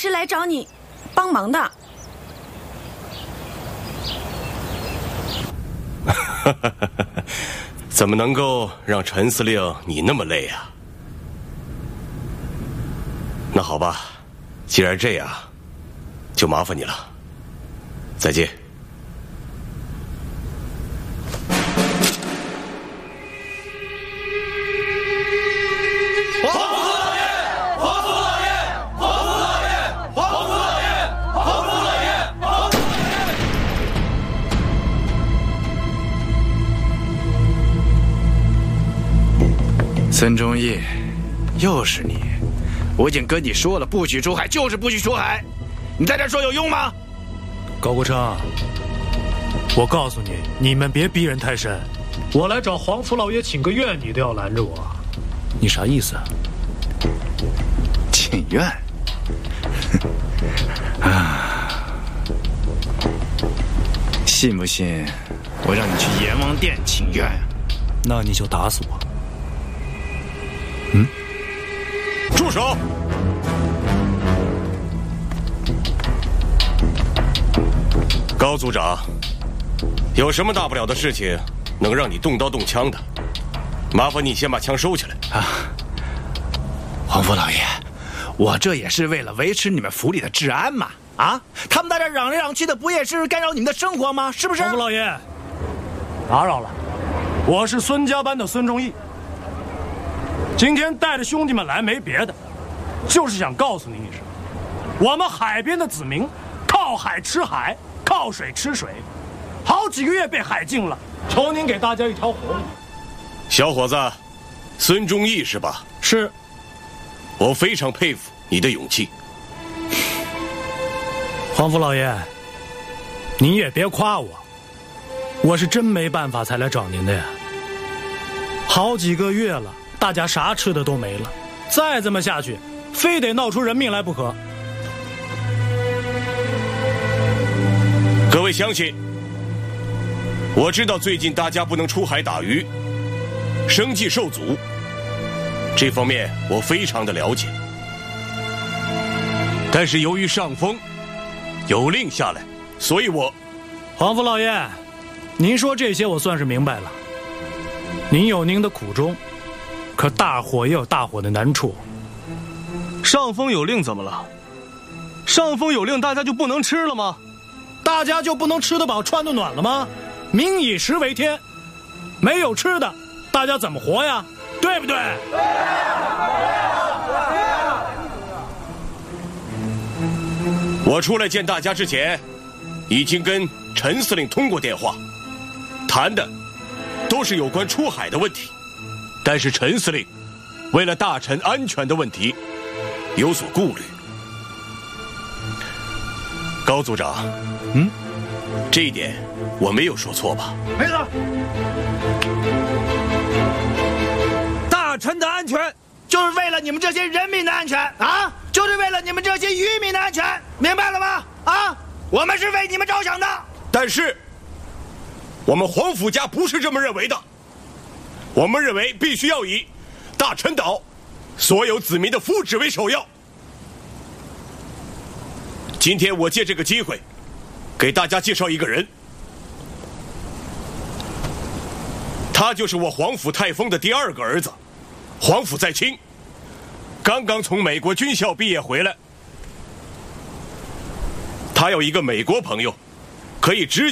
是来找你帮忙的。 怎么能够让陈司令你那么累啊？那好吧，既然这样，就麻烦你了。再见。 孙忠义，又是你！我已经跟你说了，不许出海，就是不许出海。你在这说有用吗？ 高国成，我告诉你，你们别逼人太甚。我来找皇甫老爷请个愿，你都要拦着我，你啥意思啊？ 请愿？啊！信不信我让你去阎王殿请愿？ 那你就打死我。 住手！高组长，有什么大不了的事情能让你动刀动枪的？麻烦你先把枪收起来啊！ 皇甫老爷，我这也是为了维持你们府里的治安嘛！啊，他们在这嚷来嚷去的，不也是干扰你们的生活吗？是不是？ 皇甫老爷，打扰了，我是孙家班的孙忠义。今天带着兄弟们来没别的，就是想告诉您一声，我们海边的子民靠海吃海，靠水吃水，好几个月被海禁了，求您给大家一条活路。 小伙子，孙忠义是吧？ 是。 我非常佩服你的勇气。 皇甫老爷，您也别夸我，我是真没办法才来找您的呀。好几个月了，大家啥吃的都没了，再这么下去，非得闹出人命来不可。 各位乡亲，我知道最近大家不能出海打鱼，生计受阻，这方面我非常的了解。但是由于上峰有令下来，所以皇甫老爷，您说这些我算是明白了。您有您的苦衷，可大伙也有大伙的难处。 上峰有令怎么了？上峰有令，大家就不能吃了吗？ 大家就不能吃得饱穿得暖了吗？民以食为天，没有吃的，大家怎么活呀？对不对？ 我出来见大家之前，已经跟陈司令通过电话，谈的都是有关出海的问题。但是陈司令为了大臣安全的问题有所顾虑。高组长，这一点我没有说错吧？ 没错。大臣的安全就是为了你们这些人民的安全啊，就是为了你们这些渔民的安全，明白了吗？啊，我们是为你们着想的。 但是我们皇甫家不是这么认为的，我们认为必须要以大陈岛所有子民的福祉为首要。今天我借这个机会给大家介绍一个人，他就是我皇甫太丰的第二个儿子皇甫在清，刚刚从美国军校毕业回来。他有一个美国朋友，可以直接